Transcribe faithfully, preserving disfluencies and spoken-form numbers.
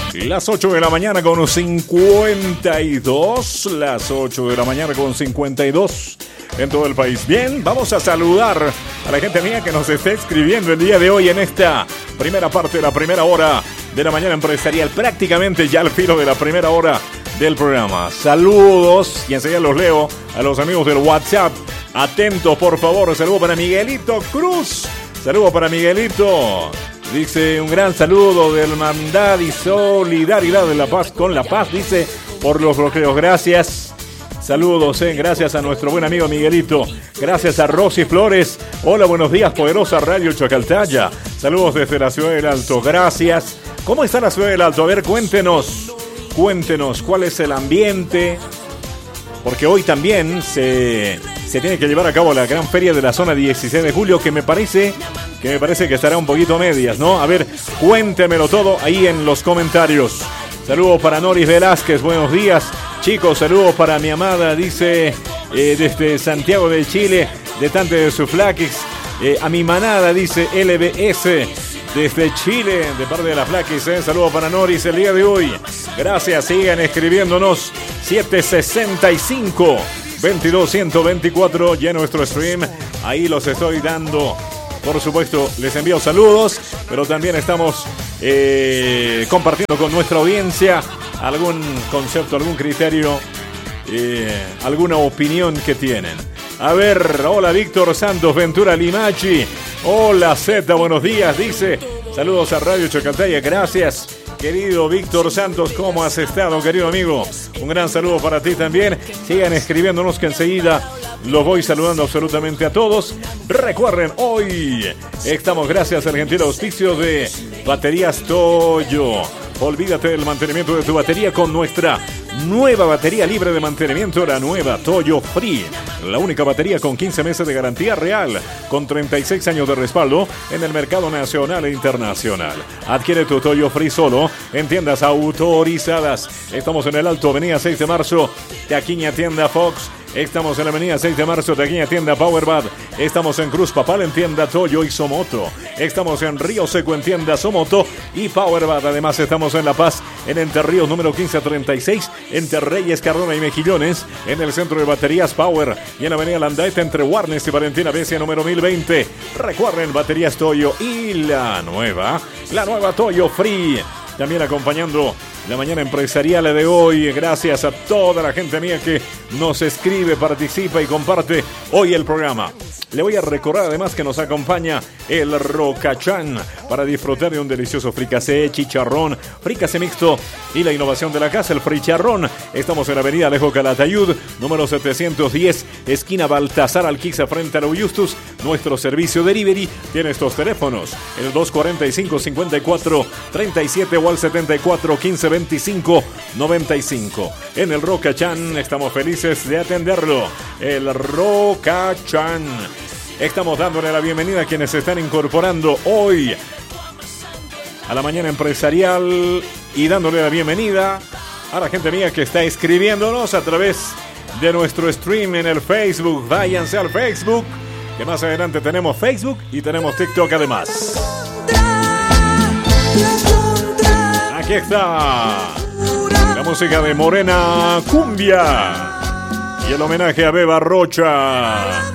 Las ocho de la mañana con cincuenta y dos. Las ocho de la mañana con cincuenta y dos en todo el país. Bien, vamos a saludar a la gente mía que nos está escribiendo el día de hoy en esta primera parte de la primera hora de la mañana empresarial. Prácticamente ya al filo de la primera hora del programa. Saludos, y enseguida los leo a los amigos del WhatsApp. Atentos, por favor. Saludo para Miguelito Cruz. Saludo para Miguelito. Dice, un gran saludo de hermandad y solidaridad de La Paz con La Paz. Dice, por los bloqueos. Gracias. Saludos, eh. gracias a nuestro buen amigo Miguelito. Gracias a Rosy Flores. Hola, buenos días, poderosa Radio Chacaltaya. Saludos desde la Ciudad del Alto. Gracias. ¿Cómo está la Ciudad del Alto? A ver, cuéntenos. Cuéntenos cuál es el ambiente. Porque hoy también se, se tiene que llevar a cabo la gran feria de la zona dieciséis de julio, que me parece que me parece que estará un poquito a medias, ¿no? A ver, cuéntemelo todo ahí en los comentarios. Saludos para Noris Velázquez, buenos días. Chicos, saludos para mi amada, dice, eh, desde Santiago de Chile, de Tante de Suflaquix. Eh, a mi manada, dice L B S, desde Chile, de parte de la Flaquix. Eh. Saludos para Noris el día de hoy. Gracias, sigan escribiéndonos. siete sesenta y cinco, veintidós ciento veinticuatro, ya nuestro stream. Ahí los estoy dando. Por supuesto, les envío saludos, pero también estamos eh, compartiendo con nuestra audiencia algún concepto, algún criterio, eh, alguna opinión que tienen. A ver, hola Víctor Santos Ventura Limachi. Hola Z, buenos días, dice. Saludos a Radio Chacaltaya, gracias. Querido Víctor Santos, ¿cómo has estado, querido amigo? Un gran saludo para ti también. Sigan escribiéndonos que enseguida los voy saludando absolutamente a todos. Recuerden, hoy estamos gracias al gentil auspicio de Baterías Toyo. Olvídate del mantenimiento de tu batería con nuestra nueva batería libre de mantenimiento, la nueva Toyo Free. La única batería con quince meses de garantía real, con treinta y seis años de respaldo en el mercado nacional e internacional. Adquiere tu Toyo Free solo en tiendas autorizadas. Estamos en el Alto, avenida seis de marzo, Taquiña Tienda Fox. Estamos en la avenida seis de marzo, Taquiña Tienda Powerbad. Estamos en Cruz Papal en tienda Toyo y Somoto. Estamos en Río Seco en tienda Somoto y Powerbad. Además estamos en La Paz, en Entre Ríos número quince treinta y seis, entre Reyes, Cardona y Mejillones, en el centro de baterías Power y en la avenida Landaeta entre Warnes y Valentina Becia número mil veinte. Recuerden, baterías Toyo y la nueva, la nueva Toyo Free. También acompañando la mañana empresarial de hoy, gracias a toda la gente mía que nos escribe, participa y comparte hoy el programa. Le voy a recordar además que nos acompaña el Rocachán para disfrutar de un delicioso fricasé, chicharrón, fricasé mixto y la innovación de la casa, el fricharrón. Estamos en la avenida Alejo Calatayud, número setecientos diez, esquina Baltasar Alquiza, frente a la Justus. Nuestro servicio delivery tiene estos teléfonos, el dos cuarenta y cinco, cincuenta y cuatro, treinta y siete o al setenta y cuatro, quince, veinticinco, noventa y cinco. En el Rocachán estamos felices de atenderlo. El Rocachán. Estamos dándole la bienvenida a quienes se están incorporando hoy a la mañana empresarial y dándole la bienvenida a la gente mía que está escribiéndonos a través de nuestro stream en el Facebook. Váyanse al Facebook, que más adelante tenemos Facebook y tenemos TikTok además. Aquí está la música de Morena Cumbia y el homenaje a Beba Rocha.